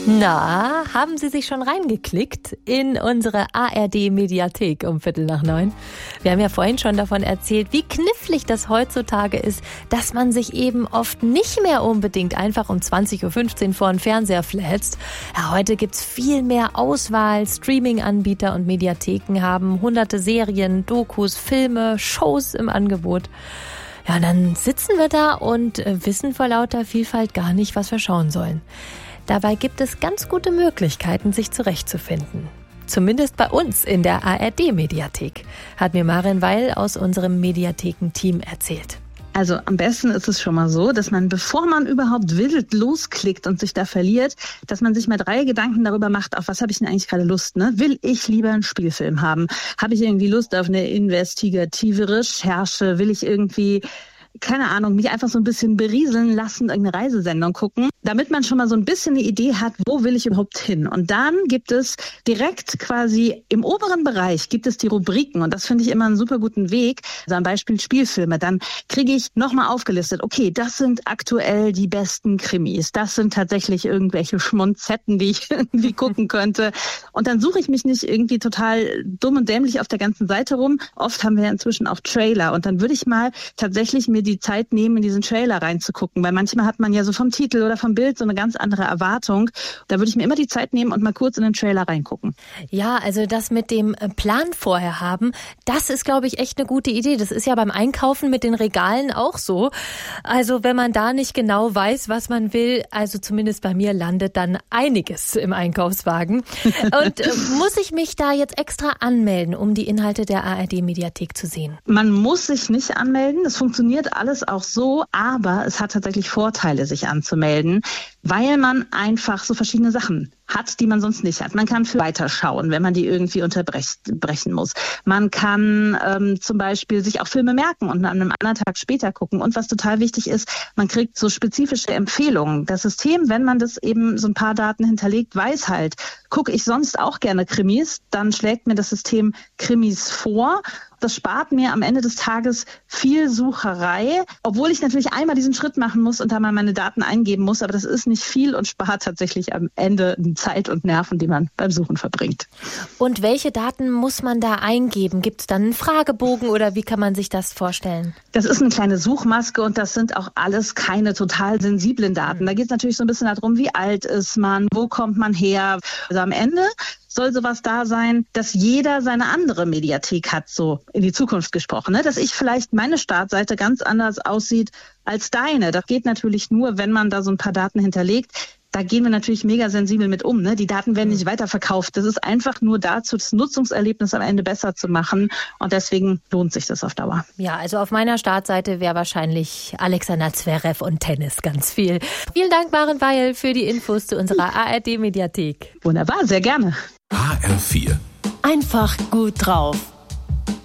Na, haben Sie sich schon reingeklickt in unsere ARD-Mediathek um 8:45? Wir haben ja vorhin schon davon erzählt, wie knifflig das heutzutage ist, dass man sich eben oft nicht mehr unbedingt einfach um 20:15 Uhr vor den Fernseher flätzt. Ja, heute gibt's viel mehr Auswahl. Streaming-Anbieter und Mediatheken haben hunderte Serien, Dokus, Filme, Shows im Angebot. Ja, dann sitzen wir da und wissen vor lauter Vielfalt gar nicht, was wir schauen sollen. Dabei gibt es ganz gute Möglichkeiten, sich zurechtzufinden. Zumindest bei uns in der ARD-Mediathek, hat mir Maren Weil aus unserem Mediatheken-Team erzählt. Also am besten ist es schon mal so, dass man, bevor man überhaupt wild losklickt und sich da verliert, dass man sich mal 3 Gedanken darüber macht, auf was habe ich denn eigentlich gerade Lust, ne? Will ich lieber einen Spielfilm haben? Habe ich irgendwie Lust auf eine investigative Recherche? Will ich irgendwie, keine Ahnung, mich einfach so ein bisschen berieseln lassen, irgendeine Reisesendung gucken, damit man schon mal so ein bisschen eine Idee hat, wo will ich überhaupt hin? Und dann gibt es direkt quasi im oberen Bereich gibt es die Rubriken und das finde ich immer einen super guten Weg. Also am Beispiel Spielfilme, dann kriege ich nochmal aufgelistet, okay, das sind aktuell die besten Krimis, das sind tatsächlich irgendwelche Schmonzetten, die ich irgendwie gucken könnte. Und dann suche ich mich nicht irgendwie total dumm und dämlich auf der ganzen Seite rum. Oft haben wir ja inzwischen auch Trailer und dann würde ich mal tatsächlich mir die Zeit nehmen, in diesen Trailer reinzugucken, weil manchmal hat man ja so vom Titel oder vom Bild so eine ganz andere Erwartung. Da würde ich mir immer die Zeit nehmen und mal kurz in den Trailer reingucken. Ja, also das mit dem Plan vorher haben, das ist, glaube ich, echt eine gute Idee. Das ist ja beim Einkaufen mit den Regalen auch so. Also wenn man da nicht genau weiß, was man will, also zumindest bei mir landet dann einiges im Einkaufswagen. Und muss ich mich da jetzt extra anmelden, um die Inhalte der ARD-Mediathek zu sehen? Man muss sich nicht anmelden. Das funktioniert alles auch so, aber es hat tatsächlich Vorteile, sich anzumelden, weil man einfach so verschiedene Sachen hat, die man sonst nicht hat. Man kann für weiterschauen, wenn man die irgendwie unterbrechen muss. Man kann zum Beispiel sich auch Filme merken und an einem anderen Tag später gucken. Und was total wichtig ist, man kriegt so spezifische Empfehlungen. Das System, wenn man das eben so ein paar Daten hinterlegt, weiß halt, gucke ich sonst auch gerne Krimis, dann schlägt mir das System Krimis vor. Das spart mir am Ende des Tages viel Sucherei, obwohl ich natürlich einmal diesen Schritt machen muss und da mal meine Daten eingeben muss. Aber das ist nicht viel und spart tatsächlich am Ende Zeit und Nerven, die man beim Suchen verbringt. Und welche Daten muss man da eingeben? Gibt es dann einen Fragebogen oder wie kann man sich das vorstellen? Das ist eine kleine Suchmaske und das sind auch alles keine total sensiblen Daten. Da geht es natürlich so ein bisschen darum, wie alt ist man, wo kommt man her. Also am Ende soll sowas da sein, dass jeder seine andere Mediathek hat, so in die Zukunft gesprochen, ne? Dass ich vielleicht meine Startseite ganz anders aussieht als deine. Das geht natürlich nur, wenn man da so ein paar Daten hinterlegt. Da gehen wir natürlich mega sensibel mit um, ne? Die Daten werden nicht weiterverkauft. Das ist einfach nur dazu, das Nutzungserlebnis am Ende besser zu machen. Und deswegen lohnt sich das auf Dauer. Ja, also auf meiner Startseite wäre wahrscheinlich Alexander Zverev und Tennis ganz viel. Vielen Dank, Maren Weil, für die Infos zu unserer ARD-Mediathek. Wunderbar, sehr gerne. HR4. Einfach gut drauf.